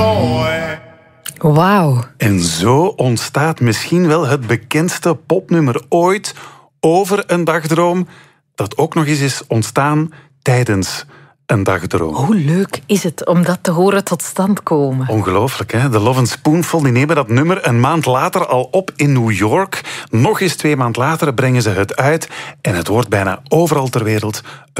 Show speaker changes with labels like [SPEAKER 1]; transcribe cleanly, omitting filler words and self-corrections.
[SPEAKER 1] boy.
[SPEAKER 2] Wauw.
[SPEAKER 3] En zo ontstaat misschien wel het bekendste popnummer ooit over een dagdroom, dat ook nog eens is ontstaan tijdens een dagdroom.
[SPEAKER 2] Hoe leuk is het om dat te horen tot stand komen?
[SPEAKER 3] Ongelooflijk, hè? De Love Spoonful die nemen dat nummer een maand later al op in New York. Nog eens 2 maanden later brengen ze het uit en het wordt bijna overal ter wereld